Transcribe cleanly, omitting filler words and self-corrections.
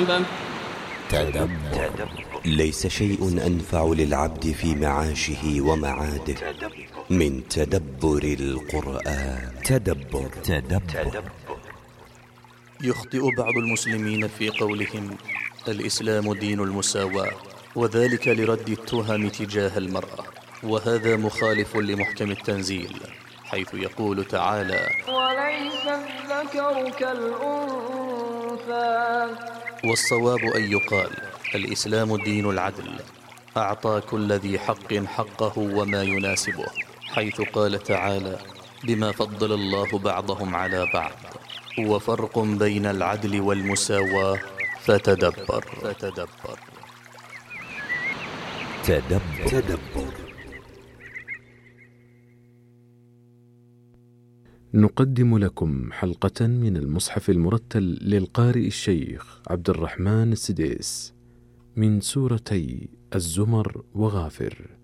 تدبر. ليس شيء أنفع للعبد في معاشه ومعاده من تدبر القرآن. تدبر. يخطئ بعض المسلمين في قولهم الإسلام دين المساواة، وذلك لرد التهم تجاه المرأة، وهذا مخالف لمحكم التنزيل، حيث يقول تعالى: وليس الذكر كالأنثى. والصواب أن يقال الإسلام دين العدل، أعطى كل ذي حق حقه وما يناسبه، حيث قال تعالى: بما فضل الله بعضهم على بعض، وفرق بين العدل والمساواة، فتدبر. تدبر. نقدم لكم حلقة من المصحف المرتل للقارئ الشيخ عبد الرحمن السديس من سورتي الزمر وغافر.